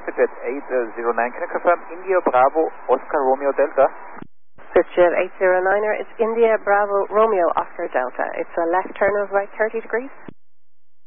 SwiftJet 809, can you confirm India Bravo Oscar Romeo Delta? SwiftJet 809er, it's India Bravo Romeo Oscar Delta. It's a left turn of about 30 degrees.